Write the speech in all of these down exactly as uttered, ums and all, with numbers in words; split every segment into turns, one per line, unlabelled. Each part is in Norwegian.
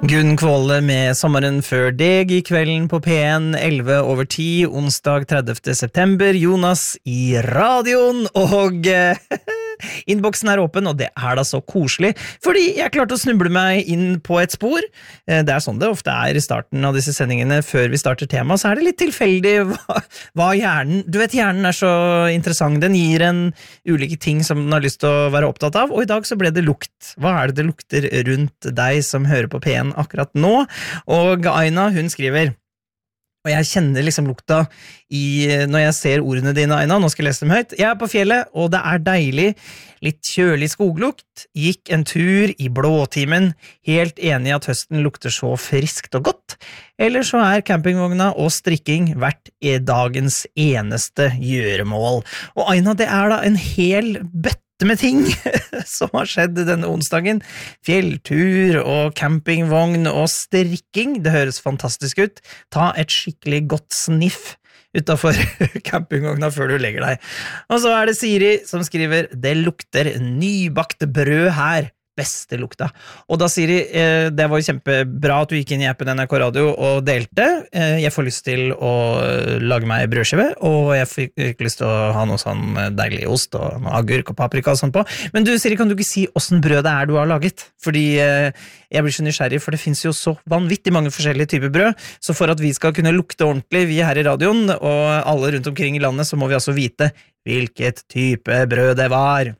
Gunn Kvåle med Sommeren før deg I kvelden på P en, elleve over ti, onsdag tredivte september, Jonas I radioen, og innboksen er åpen, og det er da så koselig, fordi jeg klarte å snuble meg inn på et spor. Det er sånn det ofte er I starten av disse sendingene, før vi starter tema, så er det litt tilfeldig hva, hva hjernen, du vet hjernen er så interessant, den gir en ulike ting som den har lyst til å være opptatt av, og I dag så ble det lukt. Hva er det det lukter rundt deg som hører på P en akkurat nå? Og Aina, hun skriver, og jeg kjenner liksom lukta I, når jeg ser ordene dine, Aina, nå skal jeg lese dem høyt. Jeg er på fjellet, og det er deilig, litt kjølig skoglukt, gikk en tur I blåtimen, helt enig at høsten lukter så friskt og godt, eller så er campingvogna og strikking vært dagens eneste gjøremål. Og Aina, det er da en hel bøtte med ting som har skjedd denne onsdagen. Fjelltur og campingvogn og strikking, det høres fantastisk ut. Ta et skikkelig godt sniff utenfor campingvogna før du legger deg. Og så er det Siri som skriver, det lukter nybakt brød her. Beste lukta. Og da Siri, eh, det var jo kjempebra at du gikk inn I appen N R K Radio og delte. Eh, jeg får lyst til å lage meg brødskive, og jeg fikk lyst til å ha noe sånn deilig ost og noe agurk og paprika og sånn på. Men du Siri, kan du ikke si hvordan brød det er du har laget? Fordi eh, jeg blir så nysgjerrig, for det finnes jo så vanvittig mange forskjellige typer brød, så for at vi skal kunne lukte ordentlig, vi her I radioen, og alle rundt omkring I landet, så må vi altså vite hvilket type brød det var.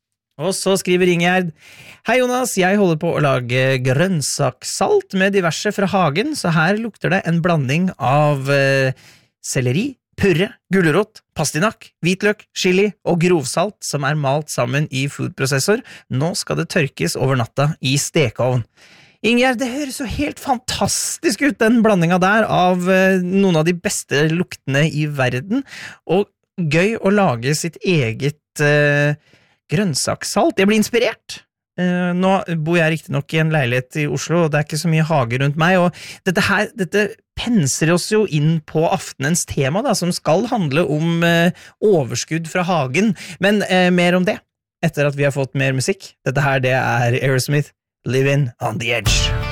Og så skriver Ingjerd, hei Jonas, jeg holder på å lage grønnsakssalt med diverse fra hagen, så her lukter det en blanding av eh, selleri, purre, gulrot, pastinakk, hvitløk, chili og grovsalt som er malt sammen I foodprosessor. Nå skal det tørkes over natta I stekeovn. Ingjerd, det høres jo helt fantastisk ut, den blandinga der av eh, noen av de beste luktene I verden, og gøy å lage sitt eget eh, grønnsakssalt. Jeg blir inspirert. Uh, nå bor jeg riktig nok I en leilighet I Oslo, og det er ikke så mye hage rundt meg, og dette her, dette penser oss jo inn på aftenens tema, da, som skal handle om uh, overskudd fra hagen, men uh, mer om det, etter at vi har fått mer musikk. Dette her, det er Aerosmith, Living on the Edge.